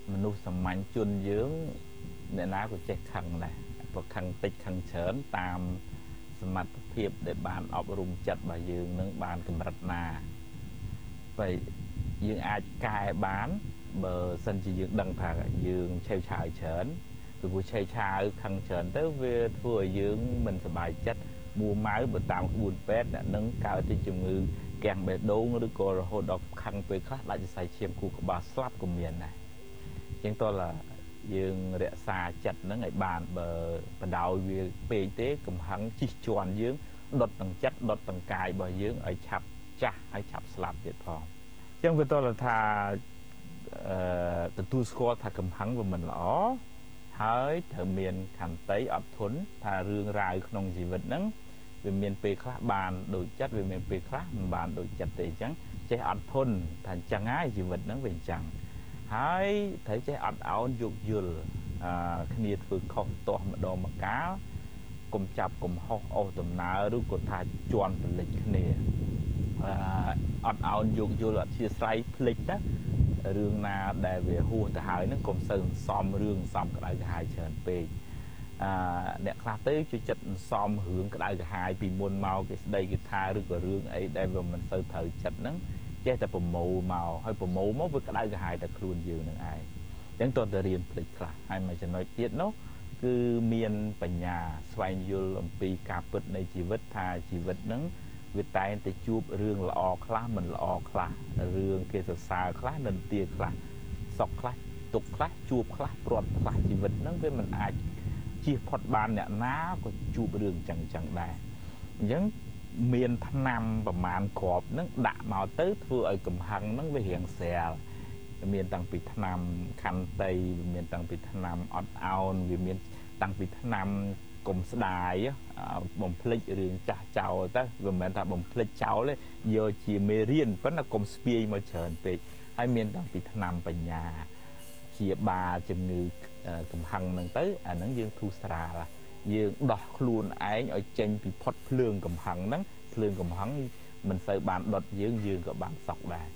មនុស្សសាមញ្ញជនយើងអ្នកណាក៏ចេះខឹងដែរព្រោះខឹងតិចខឹងច្រើនតាមសមត្ថភាពដែលបានអប់រំចិត្តរបស់យើងនឹងបានកម្រិតណាហើយយើងអាចកែបានបើសិនជាយើងដឹងថាយើងឆេវឆាវច្រើនពីព្រោះឆេវឆាវខឹងច្រើនទៅវាធ្វើឲ្យយើងមិនសប្បាយចិត្តមួម៉ៅបើតាមក្បួនពេទ្យអ្នកនឹងកើតជាជំងឺគាំងបេះដូងឬក៏រហូតដល់ខឹងពេលខ្លះដាច់សរសៃឈាមខួរក្បាលស្លាប់ក៏មានដែរជាងតើយើងរក្សាចិត្តហ្នឹងឲ្យបានបើបដោយវាពេកទេកំហឹងជិះជាន់យើងដុតទាំងចិត្តដុតទាំងកាយរបស់យើងឲ្យឆាប់ចាស់ហើយឆាប់ស្លាប់ទៀតផងអញ្ចឹងវាតើថាទទួលស្គាល់ថាកំហឹងវាមិនល្អហើយត្រូវមានខន្តីអត់ធន់ថារឿងរ៉ាវក្នុងជីវិតហ្នឹងវាមានពេលខ្លះបានដូចចិត្តវាមានពេលខ្លះមិនបានដូចចិត្តទេអញ្ចឹងចេះអត់ធន់ថាអញ្ចឹងហើយជីវិតហ្នឹងវាអញ្ចឹងហើយត្រូវចេះអត់ឱនយោគយល់គ្នាធ្វើខុសទាស់ម្ដងម្កាលកុំចាប់កំហុសអូសដំណើរឬក៏ថាជន់ប្រលិចគ្នាអត់ឱនយោគយល់អធិស្ឋានភ្លេចណារឿងណាដែលវាហួសទៅហើយហ្នឹងកុំសូវសំរឿងសំក្តៅក្រហាយច្រើនពេកអ្នកខ្លះទៅជួយចិត្តសំរឿងក្តៅក្រហាយពីមុនមកគេស្ដីគេថាឬក៏រឿងអីដែលវាមិនសូវត្រូវចិត្តហ្នឹងចេះតែប្រមូលមកហើយប្រមូលមកវាក្តៅក្រហាយតែខ្លួនយើងនឹងឯងអញ្ចឹងតើទៅរៀនភ្លេចខ្លះហើយមួយចំណុចទៀតនោះគឺមានបញ្ញាស្វែងយល់អំពីការពិតនៃជីវិតថាជីវិតហ្នឹងវាតែងតែជួបរឿងល្អខ្លះមិនល្អខ្លះរឿងគេសរសើរខ្លះនិន្ទាខ្លះសុខខ្លះទុក្ខខ្លះជួបខ្លះព្រាត់ខ្លះជីវិតហ្នឹងវាមិនអាចជៀសផុតបានអ្នកណាក៏ជួបរឿងចឹងដែរអញ្ចឹងមានថ្នាំប្រមាណក្របហ្នឹងដាក់មកទៅធ្វើឲ្យកំហឹងហ្នឹងវារៀងស្រាលមានតាំងពីថ្នាំខន្តីវាមានតាំងពីថ្នាំអត់ឱនវាមានតាំងពីថ្នាំកុំស្ដាយបំភ្លេចរឿងចាស់ចោលទៅវាមិនមែនថាបំភ្លេចចោលទេយកជាមេរៀនប៉ុន្តែកុំស្ពាយមកច្រើនពេកហើយមានតាំងពីថ្នាំបញ្ញាជាបាលជំងឺកំហឹងហ្នឹងទៅអាហ្នឹងយើងធូរស្រាលយើងដោះខ្លួនឯងឲ្យចេញពីផុតភ្លើងកំហឹងហ្នឹងភ្លើងកំហឹងមិនសូវបានដុតយើងក៏បានសក់ដែរ